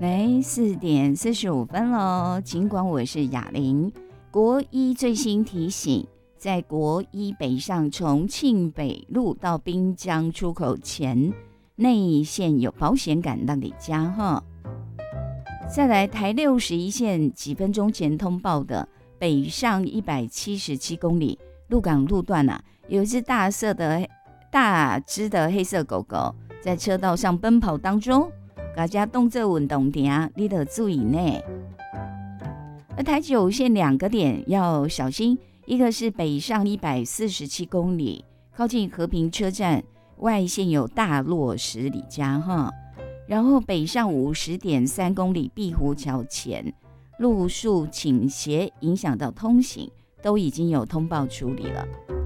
来4:45咯，尽管我是雅玲。国一最新提醒，在国一北上重庆北路到滨江出口前，内线有保险杆让你加哈。再来台61线几分钟前通报的北上177公里鹿港路段啊，有一只大只的黑色狗狗在车道上奔跑当中，大家动作运动点你得注意呢。而台9线2个点要小心，一个是北上147公里，靠近和平车站外线有大落石里家哈。然后北上50.3公里碧湖桥前路树倾斜影响到通行，都已经有通报处理了。